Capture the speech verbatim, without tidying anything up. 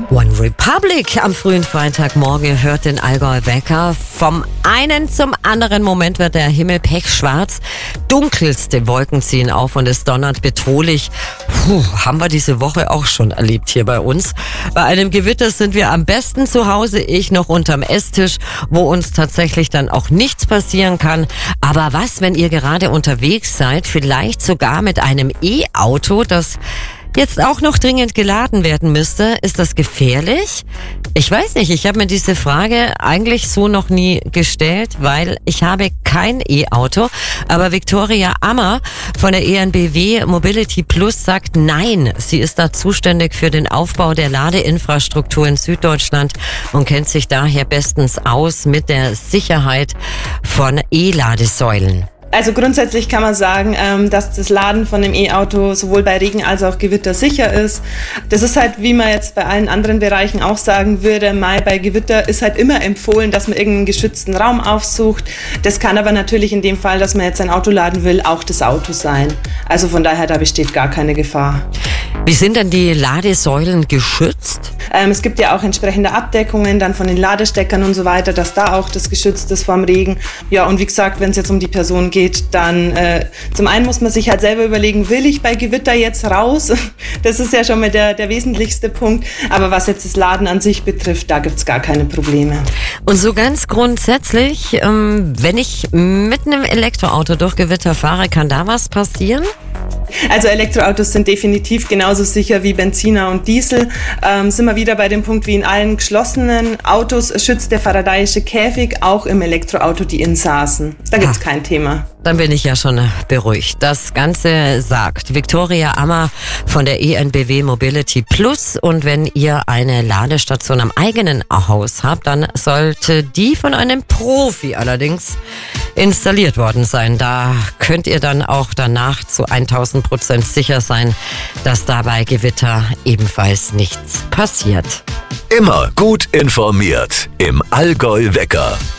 One Republic am frühen Freitagmorgen hört den Allgäu Wecker. Vom einen zum anderen Moment wird der Himmel pechschwarz. Dunkelste Wolken ziehen auf und es donnert bedrohlich. Puh, haben wir diese Woche auch schon erlebt hier bei uns. Bei einem Gewitter sind wir am besten zu Hause, ich noch unterm Esstisch, wo uns tatsächlich dann auch nichts passieren kann. Aber was, wenn ihr gerade unterwegs seid, vielleicht sogar mit einem E-Auto, das jetzt auch noch dringend geladen werden müsste? Ist das gefährlich? Ich weiß nicht, ich habe mir diese Frage eigentlich so noch nie gestellt, weil ich habe kein E-Auto. Aber Viktoria Ammer von der E N B W Mobility Plus sagt nein. Sie ist da zuständig für den Aufbau der Ladeinfrastruktur in Süddeutschland und kennt sich daher bestens aus mit der Sicherheit von E-Ladesäulen. Also grundsätzlich kann man sagen, dass das Laden von dem E-Auto sowohl bei Regen als auch Gewitter sicher ist. Das ist halt, wie man jetzt bei allen anderen Bereichen auch sagen würde, mal bei Gewitter ist halt immer empfohlen, dass man irgendeinen geschützten Raum aufsucht. Das kann aber natürlich in dem Fall, dass man jetzt ein Auto laden will, auch das Auto sein. Also von daher, da besteht gar keine Gefahr. Wie sind denn die Ladesäulen geschützt? Ähm, es gibt ja auch entsprechende Abdeckungen dann von den Ladesteckern und so weiter, dass da auch das geschützt ist vorm Regen. Ja, und wie gesagt, wenn es jetzt um die Person geht, dann äh, zum einen muss man sich halt selber überlegen, will ich bei Gewitter jetzt raus? Das ist ja schon mal der, der wesentlichste Punkt. Aber was jetzt das Laden an sich betrifft, da gibt es gar keine Probleme. Und so ganz grundsätzlich, ähm, wenn ich mit einem Elektroauto durch Gewitter fahre, kann da was passieren? Also Elektroautos sind definitiv genauso sicher wie Benziner und Diesel. Ähm, sind wir wieder bei dem Punkt, wie in allen geschlossenen Autos schützt der faradayische Käfig auch im Elektroauto die Insassen. Da gibt's ah. kein Thema. Dann bin ich ja schon beruhigt. Das Ganze sagt Viktoria Ammer von der E N B W Mobility Plus. Und wenn ihr eine Ladestation am eigenen Haus habt, dann sollte die von einem Profi allerdings installiert worden sein. Da könnt ihr dann auch danach zu tausend Prozent sicher sein, dass dabei Gewitter ebenfalls nichts passiert. Immer gut informiert im Allgäu Wecker.